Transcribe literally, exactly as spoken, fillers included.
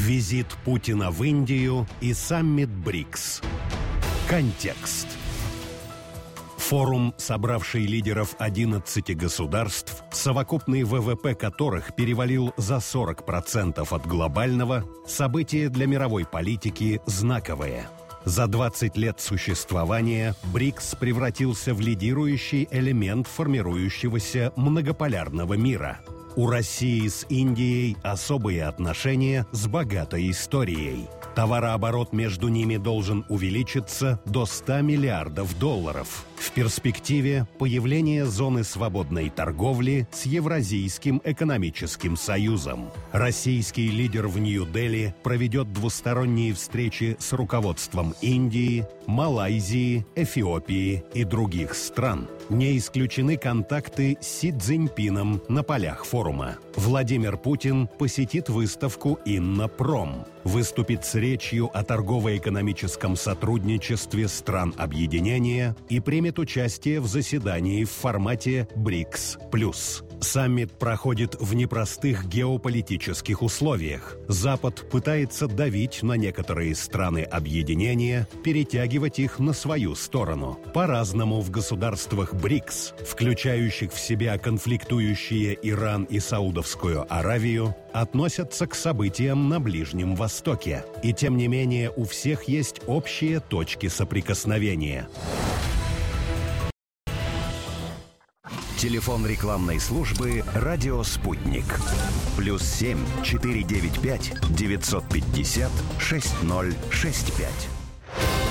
Визит Путина в Индию и саммит БРИКС. Контекст. Форум, собравший лидеров одиннадцати государств, совокупный ВВП которых перевалил за сорок процентов от глобального, событие для мировой политики знаковое. За двадцать лет существования БРИКС превратился в лидирующий элемент формирующегося многополярного мира. У России с Индией особые отношения с богатой историей. Товарооборот между ними должен увеличиться до ста миллиардов долларов. В перспективе появление зоны свободной торговли с Евразийским экономическим союзом. Российский лидер в Нью-Дели проведет двусторонние встречи с руководством Индии, Малайзии, Эфиопии и других стран. Не исключены контакты с Си Цзиньпином на полях форума. Владимир Путин посетит выставку «Иннопром», выступит с речью о торгово-экономическом сотрудничестве стран объединения и примет участие в заседании в формате БРИКС плюс. Саммит проходит в непростых геополитических условиях. Запад пытается давить на некоторые страны объединения, перетягивать их на свою сторону. По-разному в государствах БРИКС, включающих в себя конфликтующие Иран и Саудовскую Аравию, относятся к событиям на Ближнем Востоке. И тем не менее у всех есть общие точки соприкосновения. Телефон рекламной службы «Радио Спутник». Плюс семь четыре девять пять девятьсот пятьдесят шесть ноль шесть пять.